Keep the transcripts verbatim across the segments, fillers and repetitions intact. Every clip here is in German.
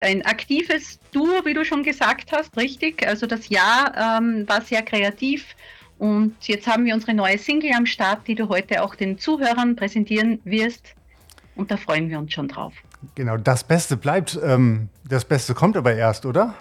ein aktives Duo, wie du schon gesagt hast, richtig. Also das Jahr ähm, war sehr kreativ und jetzt haben wir unsere neue Single am Start, die du heute auch den Zuhörern präsentieren wirst und da freuen wir uns schon drauf. Genau, das Beste bleibt. Ähm, das Beste kommt aber erst, oder?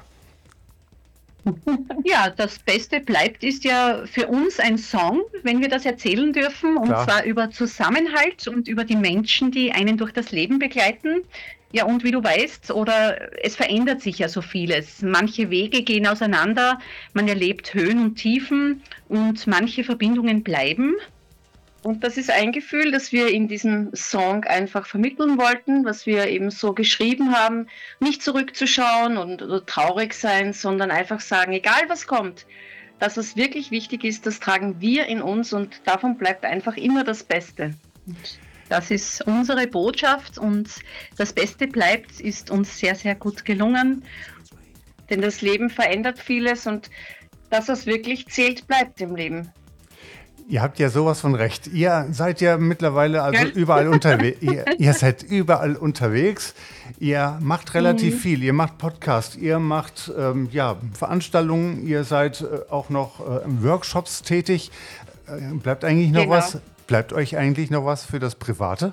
Ja, das Beste bleibt ist ja für uns ein Song, wenn wir das erzählen dürfen, und Klar. zwar über Zusammenhalt und über die Menschen, die einen durch das Leben begleiten. Ja, und wie du weißt, oder es verändert sich ja so vieles. Manche Wege gehen auseinander, man erlebt Höhen und Tiefen und manche Verbindungen bleiben. Und das ist ein Gefühl, das wir in diesem Song einfach vermitteln wollten, was wir eben so geschrieben haben, nicht zurückzuschauen und oder traurig sein, sondern einfach sagen, egal was kommt, das, was wirklich wichtig ist, das tragen wir in uns und davon bleibt einfach immer das Beste. Und das ist unsere Botschaft und das Beste bleibt, ist uns sehr, sehr gut gelungen, denn das Leben verändert vieles und das, was wirklich zählt, bleibt im Leben. Ihr habt ja sowas von recht. Ihr seid ja mittlerweile also Ja. überall unterwegs. ihr, ihr seid überall unterwegs. Ihr macht relativ Mhm. viel. Ihr macht Podcast, ihr macht ähm, ja, Veranstaltungen, ihr seid äh, auch noch äh, in Workshops tätig. Äh, bleibt eigentlich noch Genau. was? Bleibt euch eigentlich noch was für das Private?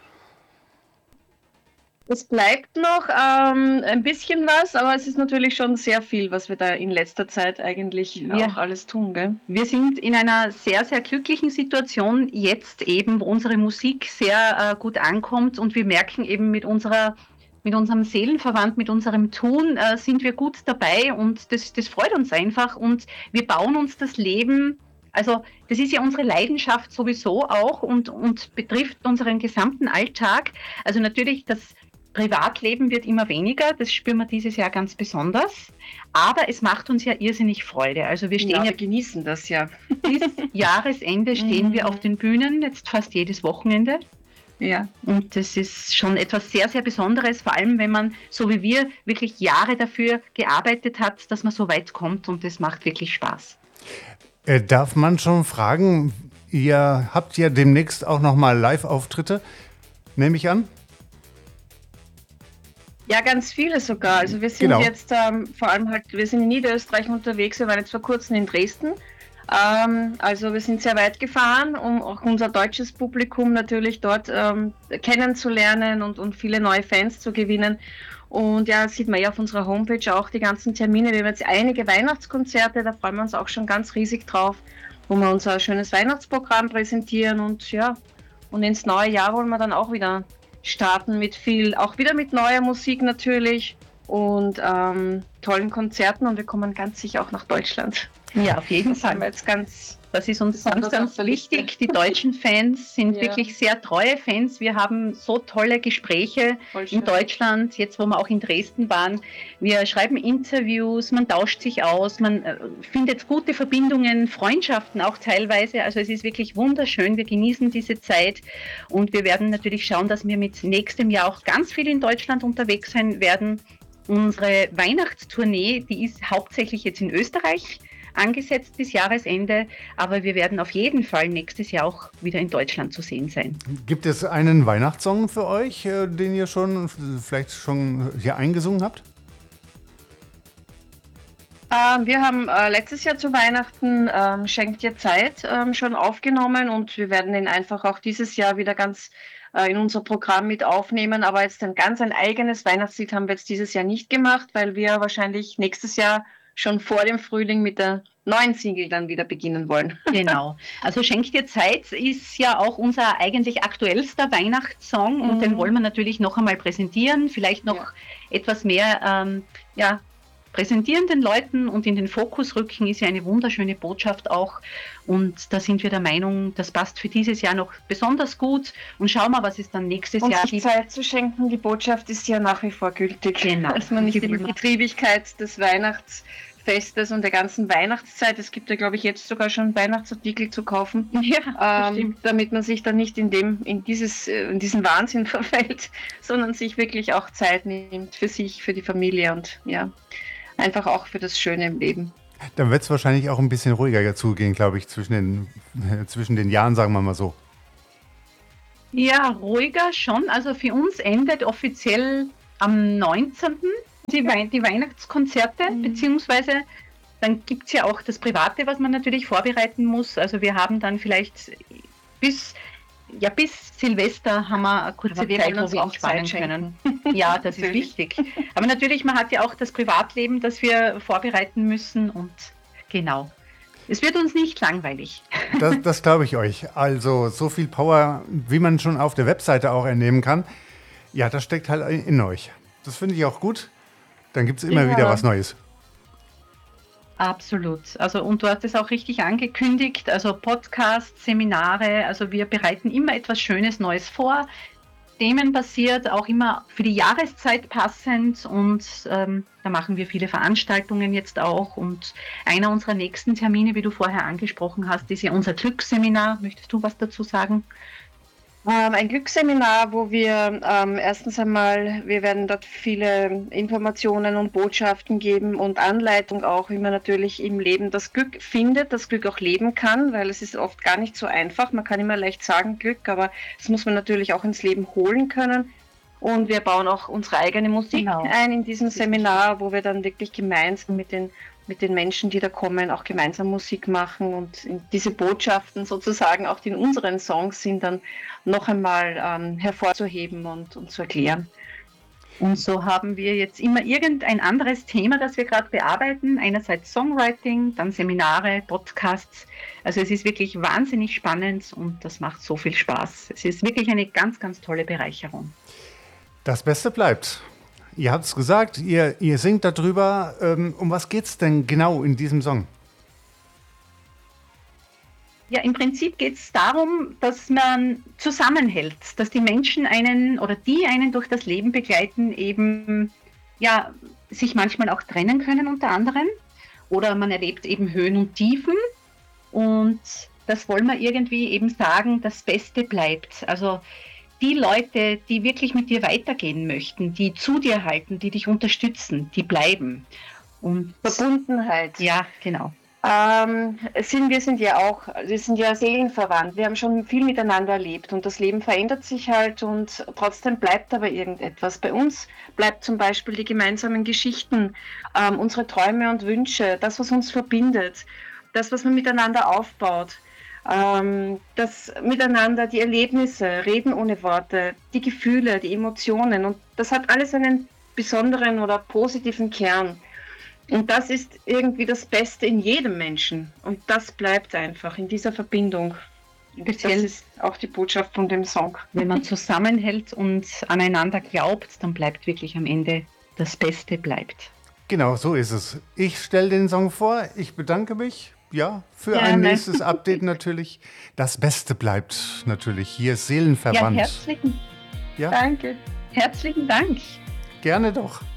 Es bleibt noch ähm, ein bisschen was, aber es ist natürlich schon sehr viel, was wir da in letzter Zeit eigentlich Ja. auch alles tun. Gell? Wir sind in einer sehr, sehr glücklichen Situation jetzt eben, wo unsere Musik sehr äh, gut ankommt und wir merken eben mit unserer mit unserem Seelenverwandt, mit unserem Tun äh, sind wir gut dabei und das, das freut uns einfach und wir bauen uns das Leben, also das ist ja unsere Leidenschaft sowieso auch und, und betrifft unseren gesamten Alltag. Also natürlich das Privatleben wird immer weniger, das spüren wir dieses Jahr ganz besonders, aber es macht uns ja irrsinnig Freude. Also wir stehen Ja, ja wir genießen das ja. bis Jahresende stehen wir auf den Bühnen, jetzt fast jedes Wochenende. Ja. Und das ist schon etwas sehr, sehr Besonderes, vor allem wenn man, so wie wir, wirklich Jahre dafür gearbeitet hat, dass man so weit kommt und das macht wirklich Spaß. Äh, darf man schon fragen, ihr habt ja demnächst auch noch mal Live-Auftritte, nehme ich an? Ja, ganz viele sogar. Also wir sind Genau. jetzt ähm, vor allem halt, wir sind in Niederösterreich unterwegs, wir waren jetzt vor kurzem in Dresden. Ähm, also wir sind sehr weit gefahren, um auch unser deutsches Publikum natürlich dort ähm, kennenzulernen und, und viele neue Fans zu gewinnen. Und ja, das sieht man ja auf unserer Homepage auch die ganzen Termine. Wir haben jetzt einige Weihnachtskonzerte, da freuen wir uns auch schon ganz riesig drauf, wo wir unser schönes Weihnachtsprogramm präsentieren und ja, und ins neue Jahr wollen wir dann auch wieder starten mit viel, auch wieder mit neuer Musik natürlich und ähm, tollen Konzerten und wir kommen ganz sicher auch nach Deutschland. Ja, auf jeden Das haben wir Fall. jetzt ganz, Das ist uns Besonders ganz, ganz auf der Liste. wichtig. Die deutschen Fans sind Ja. wirklich sehr treue Fans. Wir haben so tolle Gespräche voll schön. in Deutschland, jetzt wo wir auch in Dresden waren. Wir schreiben Interviews, man tauscht sich aus, man äh, findet gute Verbindungen, Freundschaften auch teilweise. Also es ist wirklich wunderschön. Wir genießen diese Zeit und wir werden natürlich schauen, dass wir mit nächstem Jahr auch ganz viel in Deutschland unterwegs sein werden. Unsere Weihnachtstournee, die ist hauptsächlich jetzt in Österreich angesetzt bis Jahresende, aber wir werden auf jeden Fall nächstes Jahr auch wieder in Deutschland zu sehen sein. Gibt es einen Weihnachtssong für euch, äh, den ihr schon vielleicht schon hier eingesungen habt? Ähm, wir haben äh, letztes Jahr zu Weihnachten ähm, Schenkt dir Zeit ähm, schon aufgenommen und wir werden ihn einfach auch dieses Jahr wieder ganz äh, in unser Programm mit aufnehmen. Aber jetzt ein ganz ein eigenes Weihnachtslied haben wir jetzt dieses Jahr nicht gemacht, weil wir wahrscheinlich nächstes Jahr schon vor dem Frühling mit der neuen Single dann wieder beginnen wollen. Genau. Also Schenk dir Zeit ist ja auch unser eigentlich aktuellster Weihnachtssong und Mhm. den wollen wir natürlich noch einmal präsentieren, vielleicht noch Ja. etwas mehr ähm, ja, präsentieren den Leuten und in den Fokus rücken, ist ja eine wunderschöne Botschaft auch und da sind wir der Meinung, das passt für dieses Jahr noch besonders gut und schauen wir, was es dann nächstes Und Jahr sich gibt. Zeit zu schenken, die Botschaft ist ja nach wie vor gültig. Genau. Dass man nicht Die in die wollen wir- Betriebigkeit des Weihnachtsfestes und der ganzen Weihnachtszeit, es gibt ja glaube ich jetzt sogar schon Weihnachtsartikel zu kaufen, Ja, ähm, damit man sich dann nicht in dem, in dieses, äh, in diesen Wahnsinn verfällt, sondern sich wirklich auch Zeit nimmt für sich, für die Familie und ja, einfach auch für das Schöne im Leben. Dann wird es wahrscheinlich auch ein bisschen ruhiger zugehen, glaube ich, zwischen den, äh, zwischen den Jahren, sagen wir mal so. Ja, ruhiger schon. Also für uns endet offiziell am neunzehnten Die, Wei- die Weihnachtskonzerte, mhm. beziehungsweise dann gibt es ja auch das Private, was man natürlich vorbereiten muss. Also wir haben dann vielleicht bis, ja, bis Silvester haben wir eine kurze Aber wir Zeit, wollen uns wo wir auch entspannen Zeit können. Ja, das ist Natürlich. wichtig. Aber natürlich, man hat ja auch das Privatleben, das wir vorbereiten müssen und genau. Es wird uns nicht langweilig. Das, das glaube ich euch. Also so viel Power, wie man schon auf der Webseite auch entnehmen kann, ja, das steckt halt in euch. Das finde ich auch gut. Dann gibt es immer Ja. wieder was Neues. Absolut. Also und du hast es auch richtig angekündigt. Also Podcasts, Seminare. Also wir bereiten immer etwas Schönes Neues vor. Themenbasiert, auch immer für die Jahreszeit passend und ähm, da machen wir viele Veranstaltungen jetzt auch und einer unserer nächsten Termine, wie du vorher angesprochen hast, ist ja unser Glücksseminar. Möchtest du was dazu sagen? Ähm, ein Glücksseminar, wo wir ähm, erstens einmal, wir werden dort viele Informationen und Botschaften geben und Anleitung auch, wie man natürlich im Leben das Glück findet, das Glück auch leben kann, weil es ist oft gar nicht so einfach. Man kann immer leicht sagen Glück, aber das muss man natürlich auch ins Leben holen können. Und wir bauen auch unsere eigene Musik Genau. ein in diesem Seminar, wo wir dann wirklich gemeinsam mit den mit den Menschen, die da kommen, auch gemeinsam Musik machen und diese Botschaften sozusagen auch die in unseren Songs sind, dann noch einmal ähm, hervorzuheben und, und zu erklären. Und so haben wir jetzt immer irgendein anderes Thema, das wir gerade bearbeiten. Einerseits Songwriting, dann Seminare, Podcasts. Also es ist wirklich wahnsinnig spannend und das macht so viel Spaß. Es ist wirklich eine ganz, ganz tolle Bereicherung. Das Beste bleibt. Ihr habt es gesagt, ihr, ihr singt darüber. Ähm, um was geht es denn genau in diesem Song? Ja, im Prinzip geht es darum, dass man zusammenhält, dass die Menschen einen oder die einen durch das Leben begleiten, eben ja, sich manchmal auch trennen können unter anderem. Oder man erlebt eben Höhen und Tiefen. Und das wollen wir irgendwie eben sagen, das Beste bleibt. Also die Leute, die wirklich mit dir weitergehen möchten, die zu dir halten, die dich unterstützen, die bleiben. Und Verbundenheit. ja, genau. Ähm, sind, wir sind ja auch, wir sind ja seelenverwandt. Wir haben schon viel miteinander erlebt und das Leben verändert sich halt und trotzdem bleibt aber irgendetwas. Bei uns bleibt zum Beispiel die gemeinsamen Geschichten, ähm, unsere Träume und Wünsche, das, was uns verbindet, das, was man miteinander aufbaut. Ähm, das Miteinander, die Erlebnisse, Reden ohne Worte, die Gefühle, die Emotionen und das hat alles einen besonderen oder positiven Kern. Und das ist irgendwie das Beste in jedem Menschen und das bleibt einfach in dieser Verbindung. Speziell, das ist auch die Botschaft von dem Song. Wenn man zusammenhält und aneinander glaubt, dann bleibt wirklich am Ende das Beste bleibt. Genau, so ist es. Ich stelle den Song vor, ich bedanke mich. Ja, für Gerne. ein nächstes Update natürlich. Das Beste bleibt natürlich hier Seelenverwandt. Ja, herzlichen, Ja, Danke. herzlichen Dank. gerne doch.